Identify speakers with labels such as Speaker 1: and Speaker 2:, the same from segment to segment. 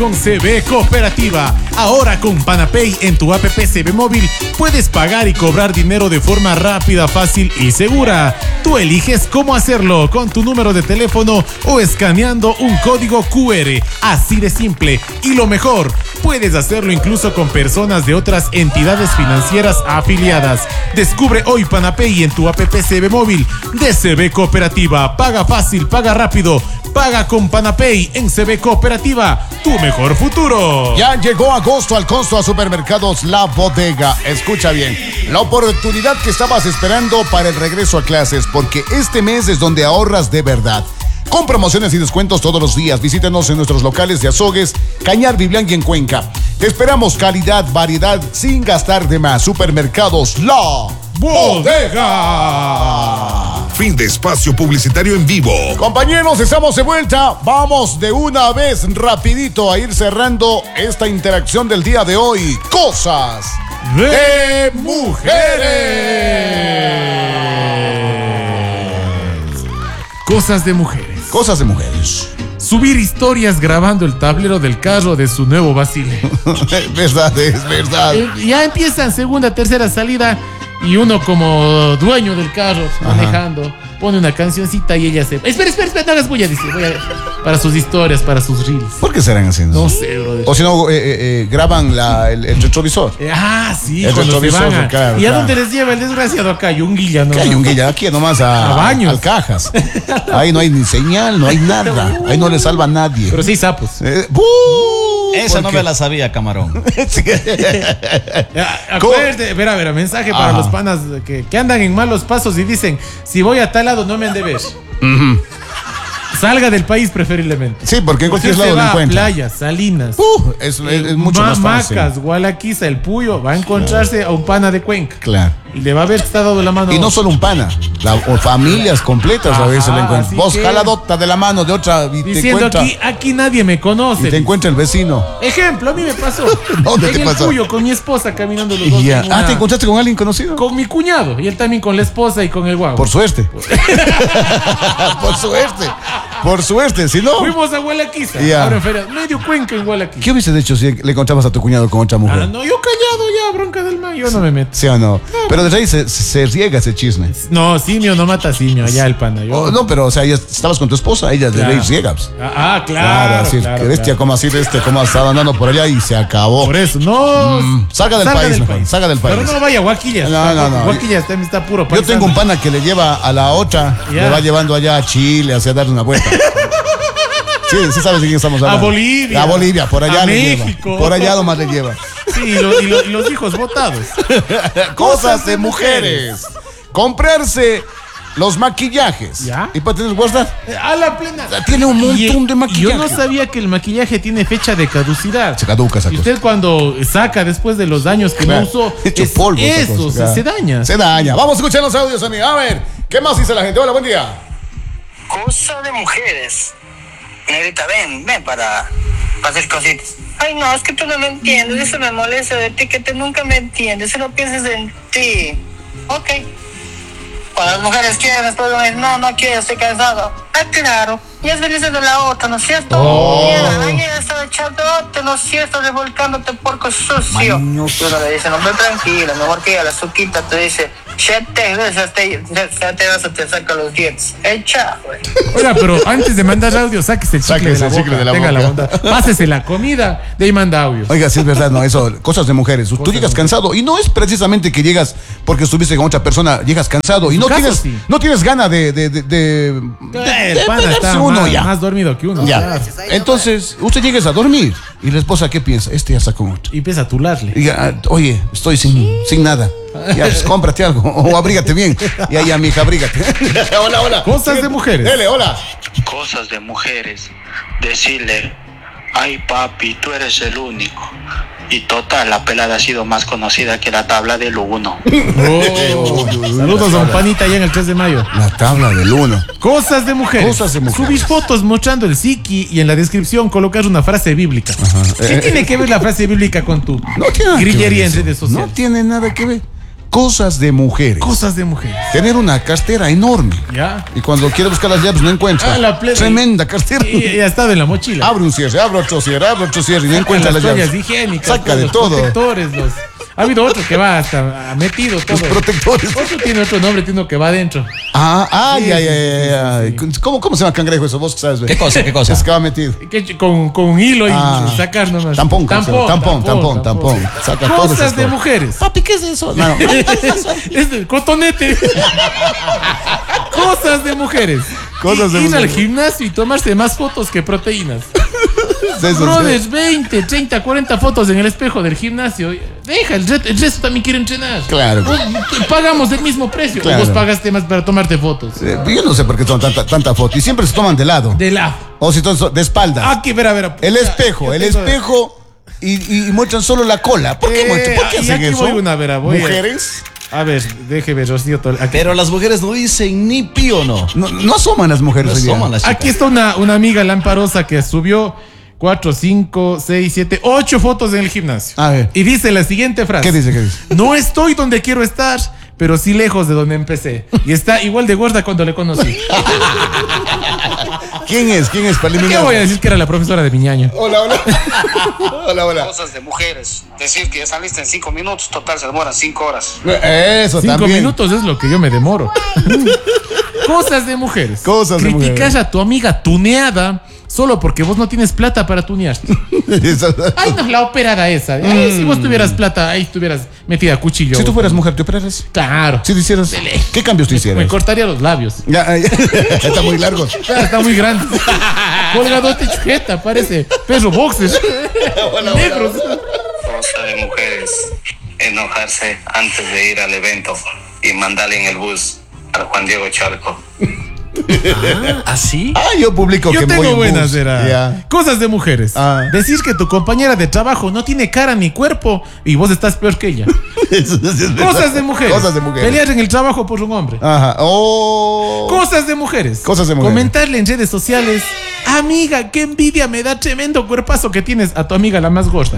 Speaker 1: Con CB Cooperativa. Ahora con Panapay en tu app CB Móvil puedes pagar y cobrar dinero de forma rápida, fácil y segura. Tú eliges cómo hacerlo, con tu número de teléfono o escaneando un código QR. Así de simple. Y lo mejor, puedes hacerlo incluso con personas de otras entidades financieras afiliadas. Descubre hoy Panapay en tu app CB Móvil de CB Cooperativa. Paga fácil, paga rápido. Paga con Panapay en CB Cooperativa. Tu mejor futuro.
Speaker 2: Ya llegó agosto al Costo a Supermercados La Bodega. Escucha bien, la oportunidad que estabas esperando para el regreso a clases, porque este mes es donde ahorras de verdad. Con promociones y descuentos todos los días. Visítenos en nuestros locales de Azogues, Cañar, Biblián y en Cuenca. Te esperamos calidad, variedad, sin gastar de más. Supermercados La Bodega.
Speaker 3: Fin de espacio publicitario en vivo.
Speaker 2: Compañeros, estamos de vuelta. Vamos de una vez rapidito a ir cerrando esta interacción del día de hoy. Cosas de mujeres.
Speaker 1: Cosas de mujeres.
Speaker 2: Cosas de mujeres.
Speaker 1: Subir historias grabando el tablero del carro de su nuevo Basile.
Speaker 2: Verdad, es verdad.
Speaker 1: Ya empiezan segunda, tercera salida y uno como dueño del carro manejando pone una cancioncita y ella se... Espera, no hagas bulla, dice. Para sus historias, para sus reels.
Speaker 2: ¿Por qué serán haciendo?
Speaker 1: No sé, brother.
Speaker 2: O si no, graban el retrovisor.
Speaker 1: Sí,
Speaker 2: el retrovisor. Claro,
Speaker 1: ¿Y a dónde les lleva el desgraciado acá? Yunguilla, ¿no?
Speaker 2: ¿Qué hay Yunguilla? Aquí nomás a
Speaker 1: Baños.
Speaker 2: Al Cajas. Ahí no hay ni señal, no hay nada. Ahí no le salva a nadie.
Speaker 1: Pero sí sapos.
Speaker 4: Esa no me la sabía, camarón.
Speaker 1: Acuérdate, verá, mensaje para los panas que andan en malos pasos y dicen, si voy a tal lado no me han de ver. Salga del país preferiblemente.
Speaker 2: Sí, porque en cualquier
Speaker 1: Usted
Speaker 2: lado lo
Speaker 1: va a
Speaker 2: encuentra.
Speaker 1: Playas, Salinas,
Speaker 2: es mucho más fácil.
Speaker 1: Macas, Gualaquiza, El Puyo, va a encontrarse a un pana de Cuenca.
Speaker 2: Claro.
Speaker 1: Y le va a ver que está dado la mano.
Speaker 2: Y no solo un pana, o familias completas a veces le encuentran. Vos
Speaker 1: que...
Speaker 2: jaladota de la mano de otra y
Speaker 1: diciendo
Speaker 2: te encuentra.
Speaker 1: aquí nadie me conoce.
Speaker 2: Y te encuentra el vecino.
Speaker 1: Ejemplo, a mí me pasó.
Speaker 2: ¿Dónde te
Speaker 1: en
Speaker 2: pasó?
Speaker 1: El Puyo con mi esposa caminando los dos.
Speaker 2: Ya. ¿Te encontraste con alguien conocido?
Speaker 1: Con mi cuñado. Y él también con la esposa y con el guau.
Speaker 2: Por suerte. Por suerte, si no.
Speaker 1: Fuimos a Gualaquiza. Ahora en feria, medio Cuenca en Gualaquiza.
Speaker 2: ¿Qué hubieses hecho si le encontrabas a tu cuñado con otra mujer?
Speaker 1: No, yo callado ya, bronca del mar, yo no me meto.
Speaker 2: ¿Sí o no? Pero de ahí se riega ese chisme.
Speaker 1: No, simio no mata simio, allá el pana.
Speaker 2: No, pero o sea, ya estabas con tu esposa, ella de ley riega.
Speaker 1: Claro.
Speaker 2: Así, que bestia, como así de como estaba andando por allá y se acabó.
Speaker 1: Por eso, no.
Speaker 2: Salga del país. Salga del país.
Speaker 1: Pero no vaya a Guaquillas.
Speaker 2: No.
Speaker 1: Guaquillas está puro paisano.
Speaker 2: Yo tengo un pana que le lleva a la otra, le va llevando allá a Chile, hacia darle una vuelta. Sí sabes de quién estamos hablando.
Speaker 1: A Bolivia,
Speaker 2: por allá
Speaker 1: a
Speaker 2: le
Speaker 1: México.
Speaker 2: Lleva. Por allá nomás le lleva.
Speaker 1: Sí, y los hijos votados.
Speaker 2: Cosas de mujeres. Comprarse los maquillajes.
Speaker 1: ¿Ya?
Speaker 2: ¿Y para tener guardar?
Speaker 1: A la plena.
Speaker 2: Tiene un montón de maquillaje.
Speaker 1: Yo no sabía que el maquillaje tiene fecha de caducidad.
Speaker 2: Se caduca esa
Speaker 1: Y
Speaker 2: cosa.
Speaker 1: usted cuando saca después de los años que no usó,
Speaker 2: hecho polvo
Speaker 1: eso se daña.
Speaker 2: Se daña. Vamos a escuchar los audios, amigo. A ver, ¿qué más dice la gente? Hola, buen día.
Speaker 5: Cosa de mujeres. Negrita, ven para hacer cositas. Ay, no, es que tú no me entiendes. Eso me molesta de ti, que tú nunca me entiendes. Solo piensas en ti. Ok. Cuando las mujeres quieren, después van a decir, no quiero, estoy cansado. Ah, claro. Ya es feliz de la otra, ¿no es cierto? Ya está echándote, ¿no es cierto? Revolcándote, porco sucio. Uno le dice, no, tranquilo, mejor que ella, la suquita te dice, ya te vas a te saca los dientes. Echa, güey.
Speaker 1: Oiga, pero antes de mandar audio, sáquese el chicle de la boca. Tenga la bondad. Pásese la comida, de ahí manda audio.
Speaker 2: Oiga, sí es verdad, no, eso, cosas de mujeres. Tú llegas cansado y no es precisamente que llegas porque estuviste con otra persona, llegas cansado y no tienes ganas de
Speaker 1: el pana está más dormido que uno.
Speaker 2: Ya. Entonces, usted llegues a dormir y la esposa, ¿qué piensa? Este ya está con otro.
Speaker 1: Y empieza a tularle.
Speaker 2: Y oye, estoy sin nada. Ya, pues cómprate algo o abrígate bien. Y ahí, mija, abrígate. Hola.
Speaker 1: Cosas de mujeres.
Speaker 2: Dele, hola.
Speaker 6: Cosas de mujeres. Decirle, ay papi, tú eres el único. Y total, la pelada ha sido más conocida que la tabla del 1.
Speaker 1: Saludos a un panita allá en el 3 de mayo.
Speaker 2: La tabla del 1.
Speaker 1: Cosas de mujeres. Subís fotos mostrando el psiqui y en la descripción colocas una frase bíblica. ¿Qué tiene que ver la frase bíblica con tu grillería en redes sociales?
Speaker 2: No tiene nada que ver. Cosas de mujeres.
Speaker 1: Cosas de mujeres.
Speaker 2: Tener una cartera enorme.
Speaker 1: ¿Ya?
Speaker 2: Y cuando quiere buscar las llaves no encuentra.
Speaker 1: La plena.
Speaker 2: Tremenda cartera.
Speaker 1: Y ya está en la mochila.
Speaker 2: Abre un cierre, abre otro cierre y no encuentra las
Speaker 1: toallas
Speaker 2: llaves.
Speaker 1: higiénicas.
Speaker 2: Saca de
Speaker 1: los
Speaker 2: todo.
Speaker 1: protectores, Ha habido otro que va hasta metido todo.
Speaker 2: Los protectores.
Speaker 1: Otro tiene otro nombre, tiene uno que va adentro.
Speaker 2: Ay. ¿Cómo se llama cangrejo eso? Vos que sabes.
Speaker 4: ¿Qué cosa?
Speaker 2: Es que va metido.
Speaker 1: Con un hilo y sacar nomás.
Speaker 2: Tampón. Saca
Speaker 1: Cosas de mujeres.
Speaker 4: Papi, ¿qué es eso?
Speaker 2: No.
Speaker 1: Es el cotonete. Cosas de mujeres.
Speaker 2: Cosas de
Speaker 1: Ir al
Speaker 2: mujeres.
Speaker 1: gimnasio y tomarse más fotos que proteínas.
Speaker 2: Eso,
Speaker 1: Brothers, 20, 30, 40 fotos en el espejo del gimnasio. Deja, el resto también quiere entrenar.
Speaker 2: Claro.
Speaker 1: Pagamos el mismo precio.
Speaker 2: Claro.
Speaker 1: O vos pagaste más para tomarte fotos.
Speaker 2: Yo no sé por qué son tanta foto. Y siempre se toman de lado.
Speaker 1: De lado.
Speaker 2: O si son de espaldas.
Speaker 1: Aquí, ver.
Speaker 2: El espejo. Y muestran solo la cola. ¿Por qué muestran? ¿Por qué
Speaker 1: y
Speaker 2: hacen
Speaker 1: aquí
Speaker 2: eso?
Speaker 1: voy una,
Speaker 2: ¿Mujeres?
Speaker 1: A ver, déjeme, Rocío.
Speaker 4: Pero las mujeres no dicen ni pío, ¿no?
Speaker 2: No asoman las mujeres.
Speaker 4: No
Speaker 2: hoy día.
Speaker 4: asoman las chicas.
Speaker 1: Aquí está una amiga lamparosa que subió 4, 5, 6, 7, 8 fotos en el gimnasio.
Speaker 2: A ver.
Speaker 1: Y dice la siguiente frase.
Speaker 2: ¿Qué dice?
Speaker 1: No estoy donde quiero estar, pero sí lejos de donde empecé. Y está igual de gorda cuando le conocí.
Speaker 2: ¿Quién es para
Speaker 1: ¿Qué
Speaker 2: eliminar?
Speaker 1: voy a decir que era la profesora de mi ñaño?
Speaker 2: Hola.
Speaker 6: Cosas de mujeres. Decir que ya saliste en 5 minutos, total se demoran 5 horas.
Speaker 2: Eso
Speaker 1: 5
Speaker 2: también.
Speaker 1: minutos es lo que yo me demoro. Cosas de mujeres.
Speaker 2: Cosas de
Speaker 1: Criticas
Speaker 2: mujeres.
Speaker 1: a tu amiga tuneada solo porque vos no tienes plata para tunearte. Ay, no, la operada esa. Ay, si vos tuvieras plata, ahí estuvieras metida a cuchillo.
Speaker 2: Si tú fueras mujer, ¿te operaras?
Speaker 1: Claro.
Speaker 2: Si te hicieras. ¿Qué cambios te
Speaker 1: Me
Speaker 2: hicieras?
Speaker 1: cortaría los labios.
Speaker 2: Ya. Está muy largo.
Speaker 1: Claro, está muy grande. Colgadote chujeta, parece perro boxer. Negros.
Speaker 6: Cosa de mujeres. Enojarse antes de ir al evento y mandarle en el bus al Juan Diego Charco.
Speaker 4: ¿Así?
Speaker 2: Yo publico
Speaker 1: Yo
Speaker 2: que voy
Speaker 1: tengo
Speaker 2: en
Speaker 1: buenas,
Speaker 2: bus.
Speaker 1: era.
Speaker 2: Ya.
Speaker 1: Cosas de mujeres. Decir que tu compañera de trabajo no tiene cara ni cuerpo y vos estás peor que ella.
Speaker 2: Eso es verdad.
Speaker 1: Cosas de mujeres.
Speaker 2: Cosas de mujeres.
Speaker 1: Pelear en el trabajo por un hombre.
Speaker 2: Ajá. Oh.
Speaker 1: Cosas de mujeres.
Speaker 2: Cosas de mujeres.
Speaker 1: Comentarle en redes sociales: amiga, qué envidia me da tremendo cuerpazo que tienes a tu amiga la más gorda.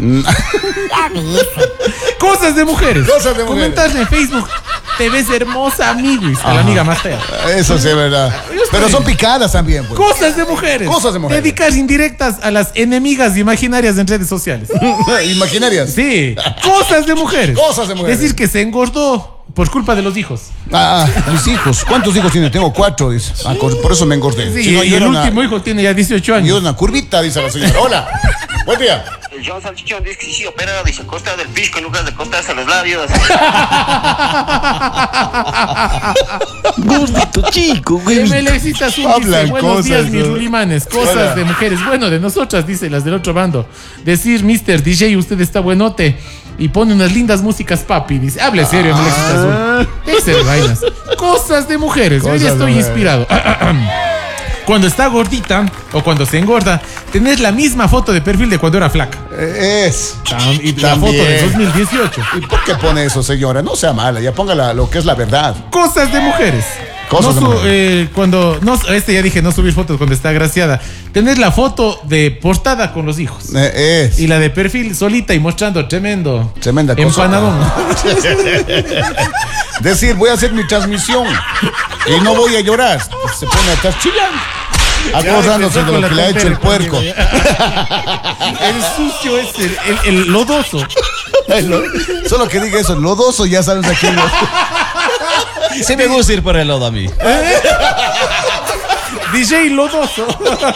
Speaker 1: Cosas de mujeres.
Speaker 2: Cosas de mujeres.
Speaker 1: Comentarle en Facebook: te ves hermosa, amiguis, a la amiga más fea.
Speaker 2: Eso sí es verdad. Pero son picadas también, pues.
Speaker 1: Cosas de mujeres.
Speaker 2: Cosas de mujeres.
Speaker 1: Dedicar indirectas a las enemigas imaginarias en redes sociales.
Speaker 2: Imaginarias.
Speaker 1: Sí. Cosas de mujeres.
Speaker 2: Cosas de mujeres.
Speaker 1: Decir que se engordó por culpa de los hijos.
Speaker 2: Mis hijos. ¿Cuántos hijos tiene? Tengo 4, dice. Por eso me engordé.
Speaker 1: Sí,
Speaker 2: Si no,
Speaker 1: y
Speaker 2: yo
Speaker 1: el
Speaker 2: era
Speaker 1: último hijo tiene ya 18 años.
Speaker 2: Yo una curvita, dice la señora. Hola. Buen día.
Speaker 6: El John Salchichón dice que sí operado y se corta del pisco en lugar de cortarse los labios.
Speaker 4: Gordito chico, güey.
Speaker 1: MLXista Azul
Speaker 2: Hablan
Speaker 1: dice: buenos
Speaker 2: cosas,
Speaker 1: días, mis
Speaker 2: ¿no?
Speaker 1: rulimanes. Cosas
Speaker 2: Hola.
Speaker 1: de mujeres. Bueno, de nosotras, dice las del otro bando. Decir: Mr. DJ, usted está buenote. Y pone unas lindas músicas, papi. Dice: hable serio, MLXista Azul. Ese de vainas. Cosas de mujeres. Hoy
Speaker 2: Cosas
Speaker 1: ya
Speaker 2: de
Speaker 1: estoy
Speaker 2: mujeres.
Speaker 1: inspirado. Cuando está gordita o cuando se engorda, tenés la misma foto de perfil de cuando era flaca. Y la foto de 2018.
Speaker 2: ¿Y por qué pone eso, señora? No sea mala, ya póngala lo que es la verdad.
Speaker 1: Cosas de mujeres.
Speaker 2: Cosas de mujeres.
Speaker 1: Cuando ya dije no subir fotos cuando está agraciada. Tenés la foto de portada con los hijos. Y la de perfil solita y mostrando tremenda cosa. Empanadón.
Speaker 2: Decir, voy a hacer mi transmisión y no voy a llorar. Pues se pone a estar chillando. Acordándose de lo que le ha hecho el puerco.
Speaker 1: El sucio es el lodoso.
Speaker 2: Solo que diga eso, lodoso, ya sabes a quién.
Speaker 4: Sí me gusta ir por el lodo a mí.
Speaker 1: DJ lodoso.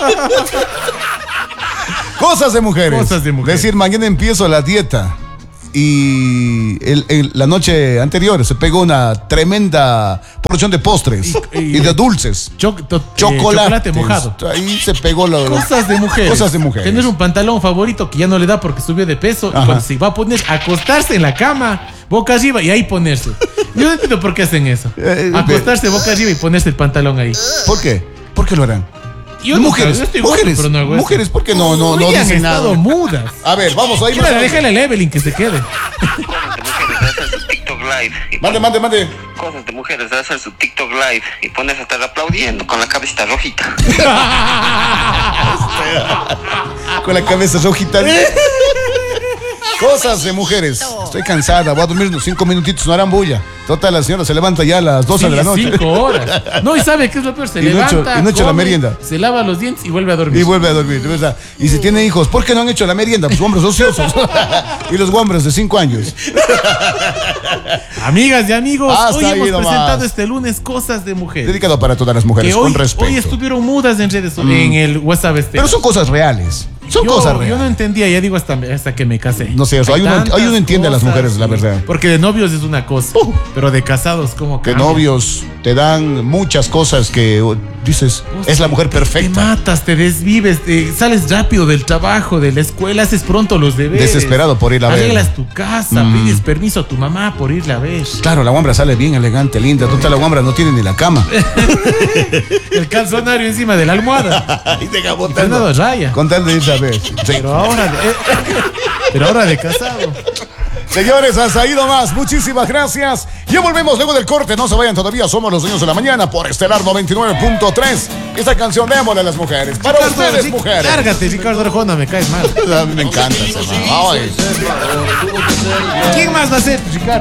Speaker 2: Cosas de mujeres.
Speaker 1: Cosas de mujeres.
Speaker 2: Decir, mañana empiezo la dieta. Y la noche anterior se pegó una tremenda porción de postres y de dulces.
Speaker 1: Chocolate mojado.
Speaker 2: Ahí se pegó lo
Speaker 1: Cosas de mujeres.
Speaker 2: Cosas de mujeres.
Speaker 1: Tener un pantalón favorito que ya no le da porque subió de peso.
Speaker 2: Ajá.
Speaker 1: Y cuando se va a poner, acostarse en la cama, boca arriba y ahí ponerse. Yo no entiendo por qué hacen eso. Acostarse boca arriba y ponerse el pantalón ahí.
Speaker 2: ¿Por qué? ¿Por qué lo harán?
Speaker 1: Yo
Speaker 2: mujeres,
Speaker 1: yo estoy gordo,
Speaker 2: mujeres,
Speaker 1: pero no hago eso.
Speaker 2: mujeres, ¿por qué no
Speaker 1: Hoy han
Speaker 2: dicen
Speaker 1: estado
Speaker 2: nada?
Speaker 1: mudas.
Speaker 2: A ver, vamos ahí.
Speaker 1: Déjale a Evelyn que se quede.
Speaker 6: Cosas de mujeres de hacer su TikTok live.
Speaker 2: Mande.
Speaker 6: Cosas de mujeres de hacer su TikTok live y ponerse a estar aplaudiendo con la cabecita rojita.
Speaker 2: Con la cabeza rojita. Cosas de mujeres. Estoy cansada, voy a dormir unos 5 minutitos, no harán bulla. Total, la señora se levanta ya a las 12 de la noche.
Speaker 1: 5 horas. No, y sabe qué es lo peor, se
Speaker 2: Y no
Speaker 1: levanta,
Speaker 2: y no echa la
Speaker 1: come,
Speaker 2: merienda.
Speaker 1: se lava los dientes y vuelve a dormir.
Speaker 2: Y vuelve a dormir, de verdad. Y si tiene hijos, ¿por qué no han hecho la merienda? Pues hombres ociosos. Y los hombres de 5 años.
Speaker 1: Amigas y amigos,
Speaker 2: Hasta
Speaker 1: hoy
Speaker 2: ahí
Speaker 1: hemos
Speaker 2: nomás.
Speaker 1: presentado este lunes Cosas de Mujeres.
Speaker 2: Dedicado para todas las mujeres,
Speaker 1: Que hoy,
Speaker 2: con respeto.
Speaker 1: hoy estuvieron mudas en redes, en el WhatsApp este.
Speaker 2: Pero son cosas reales. Son cosas reales.
Speaker 1: Yo no entendía, ya digo hasta que me casé.
Speaker 2: No sé, o sea, hay uno
Speaker 1: tantas
Speaker 2: entiende a las mujeres, la verdad.
Speaker 1: Porque de novios es una cosa, pero de casados, ¿cómo
Speaker 2: Que
Speaker 1: cambia?
Speaker 2: novios te dan muchas cosas que dices, es la mujer
Speaker 1: Te
Speaker 2: perfecta.
Speaker 1: matas, te desvives, sales rápido del trabajo, de la escuela, haces pronto los deberes.
Speaker 2: Desesperado por ir a ver.
Speaker 1: Arreglas tu casa, pides permiso a tu mamá por irla a ver.
Speaker 2: Claro, la guambra sale bien elegante, linda. Total, la guambra no tiene ni la cama.
Speaker 1: El calzonario encima de la almohada.
Speaker 2: Y deja
Speaker 1: Fernando Raya.
Speaker 2: Con tal de irse a ver. Sí.
Speaker 1: Pero ahora de casado.
Speaker 2: Señores, hasta ahí nomás. Muchísimas gracias. Ya volvemos luego del corte. No se vayan todavía. Somos los dueños de la mañana por Estelar 99.3. Esta canción, démosle a las mujeres. Para ustedes, mujeres.
Speaker 1: Lárgate, Ricardo Arjona, me caes mal.
Speaker 2: A mí me encanta ese man. Ay.
Speaker 1: ¿Quién más va a ser, Ricardo?